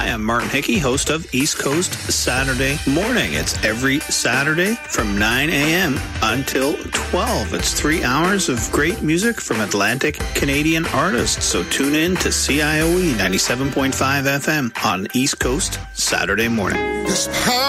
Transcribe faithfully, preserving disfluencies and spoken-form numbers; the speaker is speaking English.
Hi, I'm Martin Hickey, host of East Coast Saturday Morning. It's every Saturday from nine a.m. until twelve. It's three hours of great music from Atlantic Canadian artists. So tune in to C I O E ninety-seven point five F M on East Coast Saturday Morning.